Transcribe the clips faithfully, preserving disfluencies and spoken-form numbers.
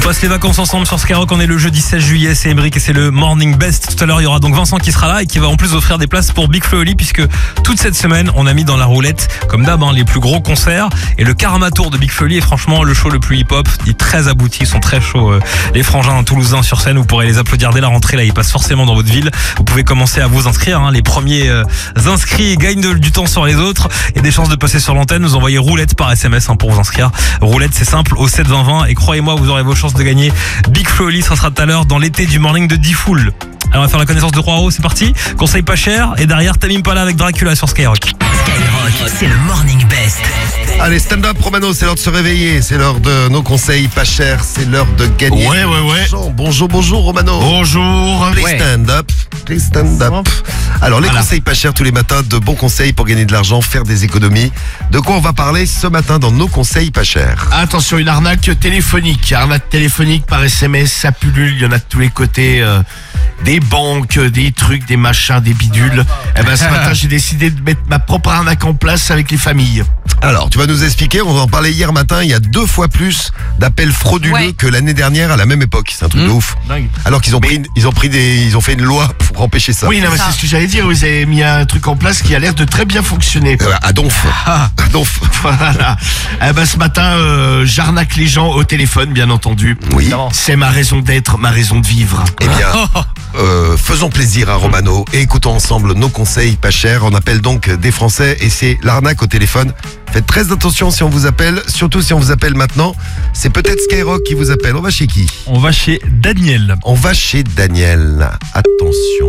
passe les vacances ensemble sur Skyrock. On est le jeudi seize juillet, c'est Emric et c'est le Morning Best. Tout à l'heure, il y aura donc Vincent qui sera là et qui va en plus offrir des places pour Big Flo et Oli, puisque toute cette semaine, on a mis dans la roulette, comme d'hab, hein, les plus gros concerts. Et le Karma Tour de Big Flo et Oli est franchement le show le plus hip-hop. Il est très abouti, ils sont très chauds. Euh, les frangins toulousains sur scène, vous pourrez les applaudir dès la rentrée. Là, ils passent forcément dans votre ville. Vous pouvez commencer à vous inscrire. Hein. Les premiers euh, inscrits gagnent de, du temps sur les autres et des chances de passer sur l'antenne. Vous envoyez roulette par S M S hein, pour vous inscrire. Roulette, c'est simple, au sept vingt vingt. Et croyez-moi, vous aurez vos chances de gagner. Big Flo et Oli, ça sera tout à l'heure dans l'été du morning de D-Fool. Alors on va faire la connaissance de Roiro, c'est parti. Conseil pas cher. Et derrière, Tamim Pala avec Dracula sur Skyrock. Skyrock, c'est le Morning Best. Allez, stand-up, Romano, c'est l'heure de se réveiller. C'est l'heure de nos conseils pas chers. C'est l'heure de gagner. Ouais, ouais, ouais. Bonjour, bonjour, Romano. Bonjour. Please Ouais. stand up. Please stand up. Alors, les Voilà. conseils pas chers tous les matins, de bons conseils pour gagner de l'argent, faire des économies. De quoi on va parler ce matin dans nos conseils pas chers? Attention, une arnaque téléphonique. Arnaque téléphonique par S M S, ça pullule, il y en a de tous les côtés. Euh, des banques, des trucs, des machins, des bidules. Eh ben, ce matin, j'ai décidé de mettre ma propre arnaque en place avec les familles. Alors, tu vas nous expliquer, on en parlait hier matin, il y a deux fois plus d'appels frauduleux Ouais. que l'année dernière à la même époque. C'est un truc Mmh. de ouf. Dingue. Alors qu'ils ont Mais- pris, ils ont pris des, ils ont fait une loi pour empêcher ça. Oui, non, mais ça. c'est ce que j'allais dire. Vous avez mis un truc en place qui a l'air de très bien fonctionner. Euh, à Donf. Ah. À Donf. Voilà. Eh ben, ce matin, euh, j'arnaque les gens au téléphone, bien entendu. Oui. C'est ma raison d'être, ma raison de vivre. Eh bien, euh, faisons plaisir à Romano et écoutons ensemble nos conseils pas chers. On appelle donc des Français et c'est l'arnaque au téléphone. Faites très attention si on vous appelle, surtout si on vous appelle maintenant. C'est peut-être Skyrock qui vous appelle. On va chez qui? On va chez Daniel. On va chez Daniel. Attention.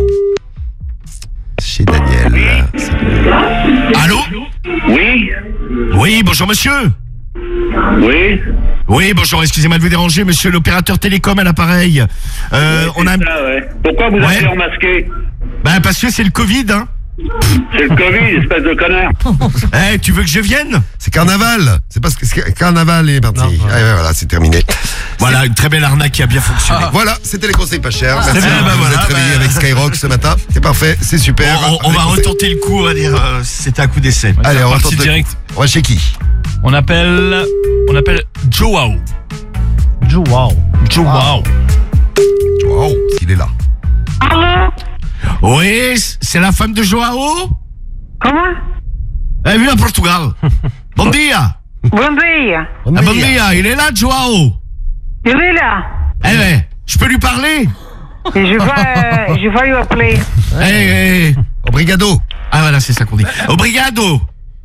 Chez Daniel. Allô? Oui, Oui, bonjour monsieur. oui. Oui, bonjour, excusez-moi de vous déranger, monsieur l'opérateur télécom à l'appareil. Euh, on a un... C'est ça, ouais. Pourquoi vous Ouais. appelez en masqué? Ben, parce que c'est le Covid, hein. C'est le Covid, espèce de connard. Eh, tu veux que je vienne? C'est carnaval. C'est parce que c'est carnaval est parti. Non, Ah, ouais, voilà, c'est terminé. Voilà, une très belle arnaque qui a bien fonctionné. Voilà, c'était les conseils pas chers. Merci. bien, Vous bah vous voilà, êtes réveillés bah. avec Skyrock ce matin. C'est parfait, c'est super. On, on- on Les va conseils- retenter le coup, on va dire, euh, c'était un coup d'essai. Allez, on va Parti tenter- direct. On va chez qui? On appelle, on appelle Joao. Joao. Joao. Oh, s'il est là. Oui, c'est la femme de Joao? Comment? Elle vit à Portugal. Bon dia. Bon dia. Ah, bon dia, il est là, Joao? Il est là. Eh ben, je peux lui parler? Et je vais, je vais lui appeler. Eh, eh. Obrigado. Ah voilà, c'est ça qu'on dit. Obrigado.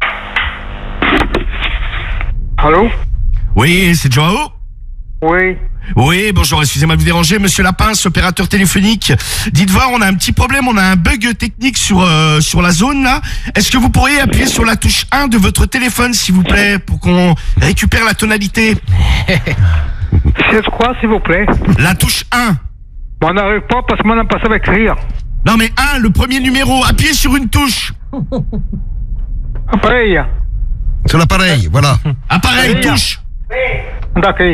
Allô? Oui, c'est Joao? Oui. Oui, bonjour, excusez-moi de vous déranger, monsieur Lapince, opérateur téléphonique. Dites voir, on a un petit problème, on a un bug technique sur euh, sur la zone là. Est-ce que vous pourriez appuyer sur la touche un de votre téléphone, s'il vous plaît, pour qu'on récupère la tonalité? C'est quoi, s'il vous plaît? La touche un. On n'arrive pas parce qu'on n'a pas ça avec rire. Non mais un, le premier numéro, appuyez sur une touche. Appareil. Sur l'appareil, voilà. Appareil, Oui. touche. D'accord.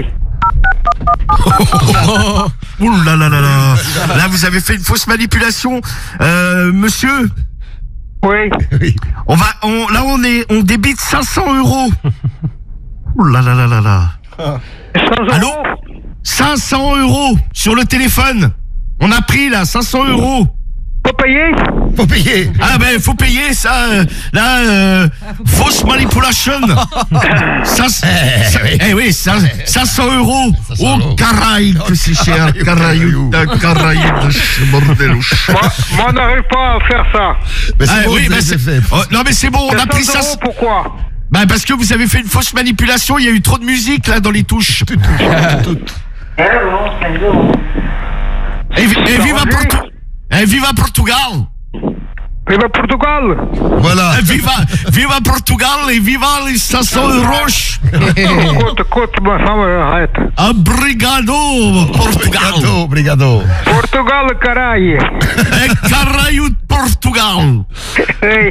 Ouh là là là là. Là, vous avez fait une fausse manipulation. Euh, monsieur, Oui. Oui. on va, on, là on est, on débite cinq cents euros. Ouh là là là là là. cent Allô? euros. cinq cents euros sur le téléphone. On a pris là cinq cents euros. Pas payé? Faut payer. Ah ben faut payer ça. euh, là, euh, fausse manipulation. Ça, ça- eh oui, ça- cinq cents euros. Oh caraïbe que c'est cher. Caraïbe, caraïbe, bordelouche. Moi, moi, on n'arrive pas à faire ça. Mais c'est Ah, bon, oui, vous bah, avez c'est- fait. oh, non mais c'est bon, on a pris cent ça. euros, pourquoi? Bah parce que vous avez fait une fausse manipulation. Il y a eu trop de musique là dans les touches. Et, vi- et viva Portu- et viva Portugal. Viva Portugal. Voilà. Et viva, viva Portugal et viva les cinq cents euros. Écoute, écoute, ma femme, arrête. Obrigado, Portugal. Obrigado, obrigado. Portugal, caray. Et caralho de Portugal. Hey.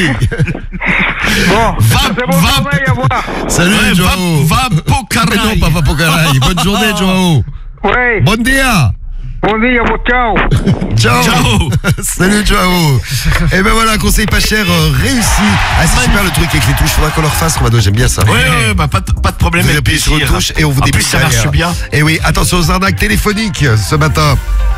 Bon, Va- c'est bon va- travail à voir. Salut, Ouais, Joao. va, va pour Mais non, caralho. papa Pocaray. Bonne journée, Joao. Oui. Bon dia. Bom dia, bom ciao. Ciao. Ciao. Salut, ciao. Et ben voilà, conseil pas cher euh, réussi. Ah, c'est super le truc avec les touches. Faudra qu'on leur fasse, Romano. J'aime bien ça. Ouais, ouais, bah pas de, pas de problème. Vous avec appuyez sur une plaisir. touche et on vous En débute plus, ça marche derrière. bien. Et oui, attention aux arnaques téléphoniques ce matin.